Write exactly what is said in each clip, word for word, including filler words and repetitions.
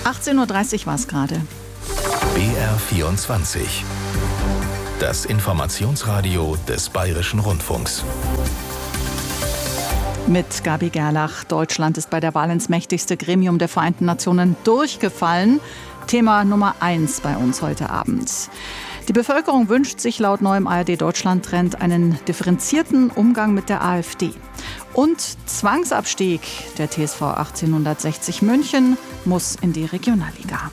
achtzehn Uhr dreißig war es gerade. B R vierundzwanzig. Das Informationsradio des Bayerischen Rundfunks. Mit Gabi Gerlach. Deutschland ist bei der Wahl ins mächtigste Gremium der Vereinten Nationen durchgefallen. Thema Nummer eins bei uns heute Abend. Die Bevölkerung wünscht sich laut neuem A R D-Deutschland-Trend einen differenzierten Umgang mit der AfD. Und Zwangsabstieg. Der T S V achtzehnhundertsechzig München muss in die Regionalliga.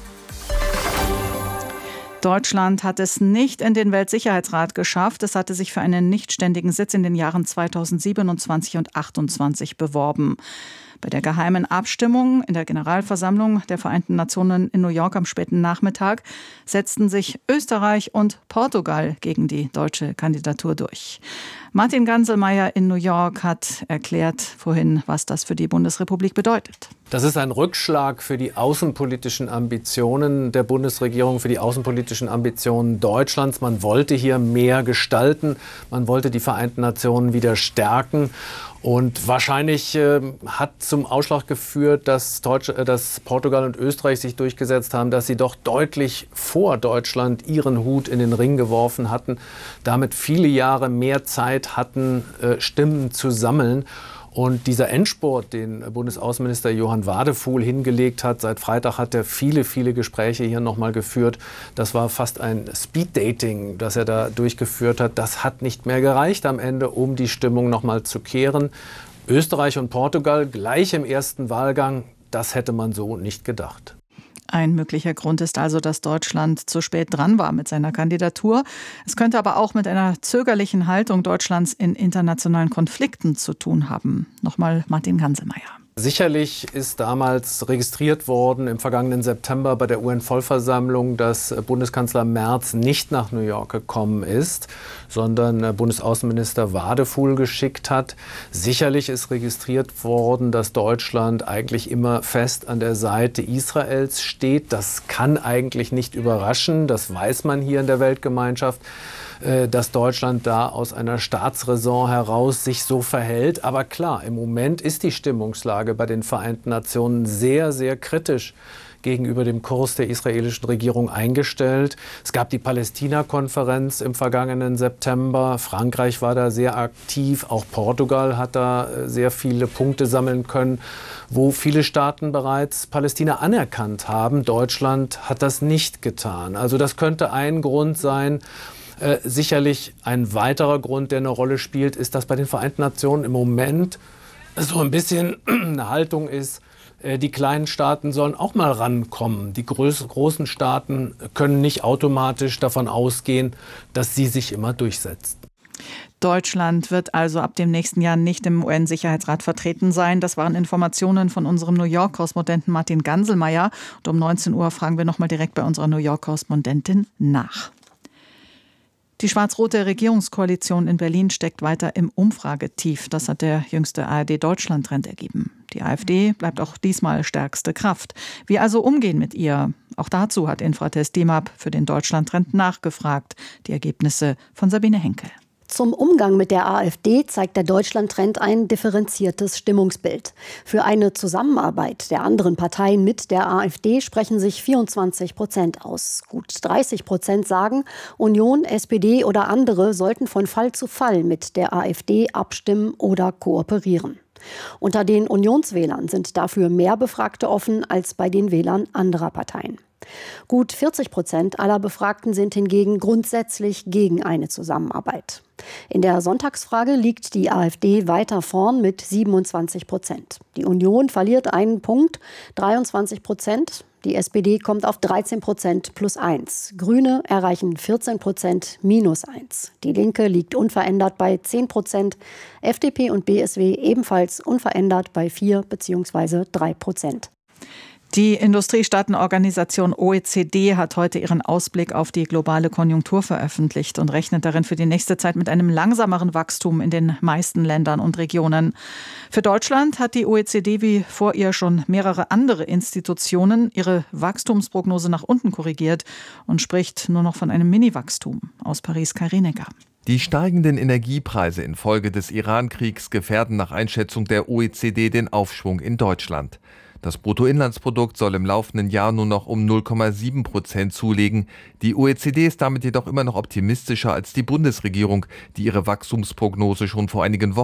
Deutschland hat es nicht in den Weltsicherheitsrat geschafft. Es hatte sich für einen nichtständigen Sitz in den Jahren zweitausendsiebenundzwanzig und achtundzwanzig beworben. Bei der geheimen Abstimmung in der Generalversammlung der Vereinten Nationen in New York am späten Nachmittag setzten sich Österreich und Portugal gegen die deutsche Kandidatur durch. Martin Ganselmeier in New York hat erklärt vorhin, was das für die Bundesrepublik bedeutet. Das ist ein Rückschlag für die außenpolitischen Ambitionen der Bundesregierung, für die außenpolitischen Ambitionen Deutschlands. Man wollte hier mehr gestalten, man wollte die Vereinten Nationen wieder stärken. Und wahrscheinlich äh, hat zum Ausschlag geführt, dass, Deutsch, äh, dass Portugal und Österreich sich durchgesetzt haben, dass sie doch deutlich vor Deutschland ihren Hut in den Ring geworfen hatten, damit viele Jahre mehr Zeit hatten, äh, Stimmen zu sammeln. Und dieser Endspurt, den Bundesaußenminister Johann Wadefuhl hingelegt hat, seit Freitag hat er viele, viele Gespräche hier nochmal geführt. Das war fast ein Speeddating, das er da durchgeführt hat. Das hat nicht mehr gereicht am Ende, um die Stimmung nochmal zu kehren. Österreich und Portugal gleich im ersten Wahlgang, das hätte man so nicht gedacht. Ein möglicher Grund ist also, dass Deutschland zu spät dran war mit seiner Kandidatur. Es könnte aber auch mit einer zögerlichen Haltung Deutschlands in internationalen Konflikten zu tun haben. Nochmal Martin Ganselmeier. Sicherlich ist damals registriert worden im vergangenen September bei der U N-Vollversammlung, dass Bundeskanzler Merz nicht nach New York gekommen ist, sondern Bundesaußenminister Wadefuhl geschickt hat. Sicherlich ist registriert worden, dass Deutschland eigentlich immer fest an der Seite Israels steht. Das kann eigentlich nicht überraschen, das weiß man hier in der Weltgemeinschaft, dass Deutschland da aus einer Staatsräson heraus sich so verhält. Aber klar, im Moment ist die Stimmungslage bei den Vereinten Nationen sehr, sehr kritisch gegenüber dem Kurs der israelischen Regierung eingestellt. Es gab die Palästina-Konferenz im vergangenen September. Frankreich war da sehr aktiv. Auch Portugal hat da sehr viele Punkte sammeln können, wo viele Staaten bereits Palästina anerkannt haben. Deutschland hat das nicht getan. Also das könnte ein Grund sein. Äh, sicherlich ein weiterer Grund, der eine Rolle spielt, ist, dass bei den Vereinten Nationen im Moment so ein bisschen eine Haltung ist, äh, die kleinen Staaten sollen auch mal rankommen. Die groß, großen Staaten können nicht automatisch davon ausgehen, dass sie sich immer durchsetzen. Deutschland wird also ab dem nächsten Jahr nicht im U N-Sicherheitsrat vertreten sein. Das waren Informationen von unserem New York-Korrespondenten Martin Ganselmeier. Und um neunzehn Uhr fragen wir nochmal direkt bei unserer New York-Korrespondentin nach. Die schwarz-rote Regierungskoalition in Berlin steckt weiter im Umfragetief. Das hat der jüngste A R D-Deutschland-Trend ergeben. Die AfD bleibt auch diesmal stärkste Kraft. Wie also umgehen mit ihr? Auch dazu hat Infratest D I M A P für den Deutschland-Trend nachgefragt. Die Ergebnisse von Sabine Henkel. Zum Umgang mit der AfD zeigt der Deutschland-Trend ein differenziertes Stimmungsbild. Für eine Zusammenarbeit der anderen Parteien mit der AfD sprechen sich vierundzwanzig Prozent aus. Gut dreißig Prozent sagen, Union, S P D oder andere sollten von Fall zu Fall mit der AfD abstimmen oder kooperieren. Unter den Unionswählern sind dafür mehr Befragte offen als bei den Wählern anderer Parteien. Gut vierzig Prozent aller Befragten sind hingegen grundsätzlich gegen eine Zusammenarbeit. In der Sonntagsfrage liegt die AfD weiter vorn mit siebenundzwanzig Prozent. Die Union verliert einen Punkt, dreiundzwanzig Prozent. Die S P D kommt auf dreizehn Prozent plus eins. Grüne erreichen vierzehn Prozent minus eins. Die Linke liegt unverändert bei zehn Prozent. F D P und B S W ebenfalls unverändert bei vier bzw. drei Prozent. Die Industriestaatenorganisation O E C D hat heute ihren Ausblick auf die globale Konjunktur veröffentlicht und rechnet darin für die nächste Zeit mit einem langsameren Wachstum in den meisten Ländern und Regionen. Für Deutschland hat die O E C D wie vor ihr schon mehrere andere Institutionen ihre Wachstumsprognose nach unten korrigiert und spricht nur noch von einem Mini-Wachstum. Aus Paris Kai Rinecker. Die steigenden Energiepreise infolge des Iran-Kriegs gefährden nach Einschätzung der O E C D den Aufschwung in Deutschland. Das Bruttoinlandsprodukt soll im laufenden Jahr nur noch um null Komma sieben Prozent zulegen. Die O E C D ist damit jedoch immer noch optimistischer als die Bundesregierung, die ihre Wachstumsprognose schon vor einigen Wochen